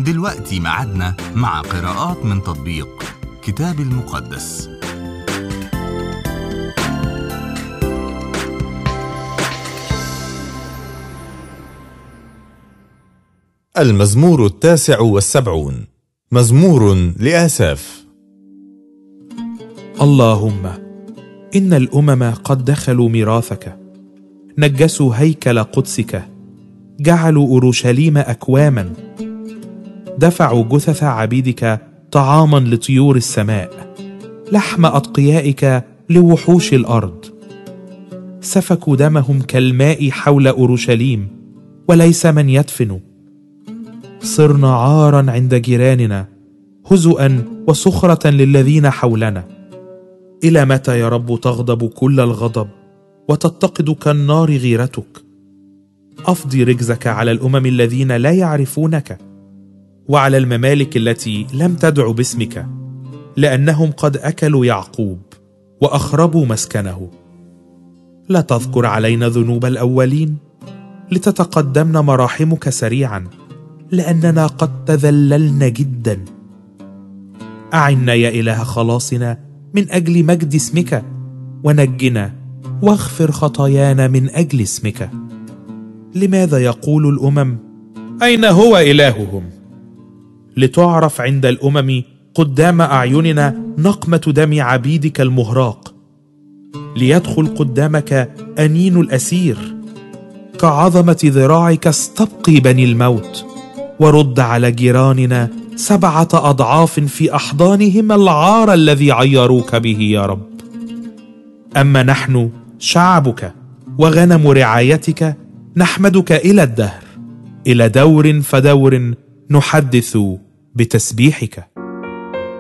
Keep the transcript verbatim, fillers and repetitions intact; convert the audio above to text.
دلوقتي معادنا مع قراءات من تطبيق كتاب المقدس. المزمور التاسع والسبعون، مزمور لآساف. اللهم إن الأمم قد دخلوا ميراثك، نجسوا هيكل قدسك، جعلوا أورشليم أكواما، دفعوا جثث عبيدك طعاما لطيور السماء، لحم أتقيائك لوحوش الأرض. سفكوا دمهم كالماء حول أورشليم وليس من يدفن. صرنا عارا عند جيراننا، هزؤا وسخرة للذين حولنا. إلى متى يا رب تغضب كل الغضب وتتقد كالنار غيرتك؟ أفضي رجزك على الأمم الذين لا يعرفونك، وعلى الممالك التي لم تدع باسمك، لأنهم قد أكلوا يعقوب وأخربوا مسكنه. لا تذكر علينا ذنوب الأولين، لتتقدمنا مراحمك سريعا، لأننا قد تذللنا جدا. أعنا يا إله خلاصنا من أجل مجد اسمك، ونجنا واغفر خطايانا من أجل اسمك. لماذا يقول الأمم أين هو إلههم؟ لتعرف عند الأمم قدام أعيننا نقمة دم عبيدك المهراق. ليدخل قدامك أنين الأسير، كعظمة ذراعك استبقي بني الموت، ورد على جيراننا سبعة أضعاف في أحضانهم العار الذي عيروك به يا رب. أما نحن شعبك وغنم رعايتك نحمدك إلى الدهر، إلى دور فدور نحدث بتسبيحك.